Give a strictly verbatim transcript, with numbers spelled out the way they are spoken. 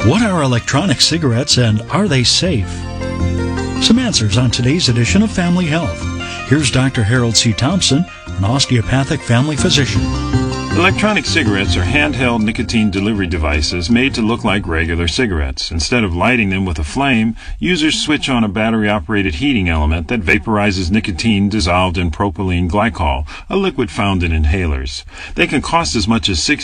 What are electronic cigarettes and are they safe? Some answers on today's edition of Family Health. Here's Doctor Harold C. Thompson, an osteopathic family physician. Electronic cigarettes are handheld nicotine delivery devices made to look like regular cigarettes. Instead of lighting them with a flame, users switch on a battery-operated heating element that vaporizes nicotine dissolved in propylene glycol, a liquid found in inhalers. They can cost as much as sixty